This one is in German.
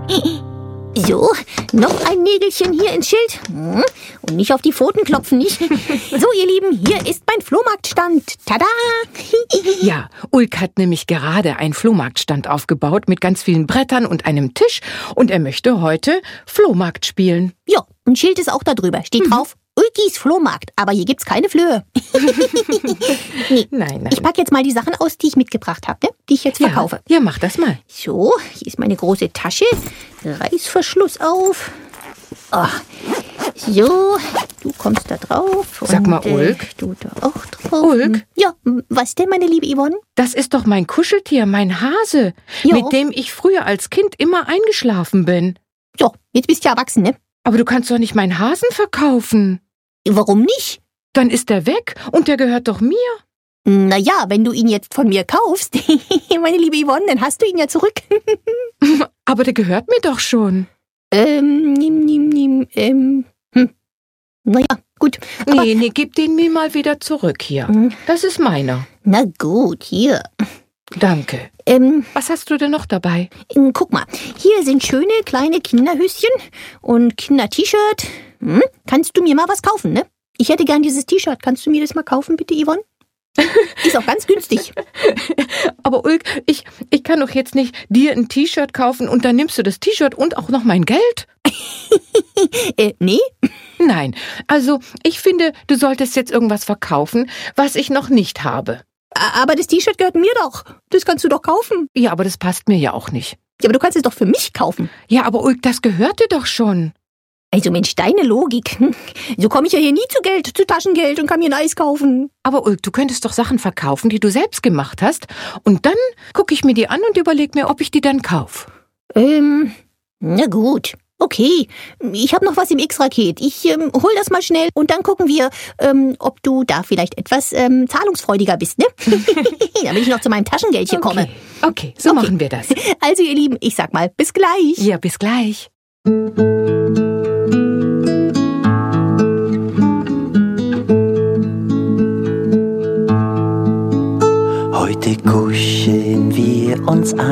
So, noch ein Nägelchen hier ins Schild. Und nicht auf die Pfoten klopfen, nicht? So, ihr Lieben, hier ist mein Flohmarktstand. Tada! Ja, Ulk hat nämlich gerade einen Flohmarktstand aufgebaut mit ganz vielen Brettern und einem Tisch. Und er möchte heute Flohmarkt spielen. Ja, ein Schild ist auch da drüber. Steht drauf, Ulkis Flohmarkt. Aber hier gibt's keine Flöhe. Nee. Nein. Ich packe jetzt mal die Sachen aus, die ich mitgebracht habe, ne? Die ich jetzt verkaufe. Ja, mach das mal. So, hier ist meine große Tasche. Reißverschluss auf. Oh. So, du kommst da drauf. Sag mal, und, Ulk. Du da auch drauf. Ulk? Ja, was denn, meine liebe Yvonne? Das ist doch mein Kuscheltier, mein Hase, Ja. mit dem ich früher als Kind immer eingeschlafen bin. So, jetzt bist du ja erwachsen, ne? Aber du kannst doch nicht meinen Hasen verkaufen. Warum nicht? Dann ist er weg und der gehört doch mir. Naja, wenn du ihn jetzt von mir kaufst, meine liebe Yvonne, dann hast du ihn ja zurück. Aber der gehört mir doch schon. Naja, gut. Aber, Nee, gib den mir mal wieder zurück hier. Das ist meiner. na gut, hier. Danke. Was hast du denn noch dabei? Guck mal, hier sind schöne kleine Kinderhöschen und Kinder-T-Shirt. Kannst du mir mal was kaufen, ne? Ich hätte gern dieses T-Shirt. Kannst du mir das mal kaufen, bitte, Yvonne? Ist auch ganz günstig. Aber Ulk, ich kann doch jetzt nicht dir ein T-Shirt kaufen und dann nimmst du das T-Shirt und auch noch mein Geld? Nee? Nein, also ich finde, du solltest jetzt irgendwas verkaufen, was ich noch nicht habe. Aber das T-Shirt gehört mir doch. Das kannst du doch kaufen. Ja, aber das passt mir ja auch nicht. Ja, aber du kannst es doch für mich kaufen. Ja, aber Ulk, das gehört dir doch schon. Also Mensch, deine Logik. So komme ich ja hier nie zu Geld, zu Taschengeld und kann mir ein Eis kaufen. Aber Ulk, du könntest doch Sachen verkaufen, die du selbst gemacht hast. Und dann gucke ich mir die an und überlege mir, ob ich die dann kaufe. Na gut. Okay, ich habe noch was im X-Raket. Ich hol das mal schnell und dann gucken wir, ob du da vielleicht etwas zahlungsfreudiger bist, ne? Damit ich noch zu meinem Taschengeldchen komme. Okay, so machen wir das. Also ihr Lieben, ich sag mal, bis gleich. Ja, bis gleich. Heute kuscheln wir uns an.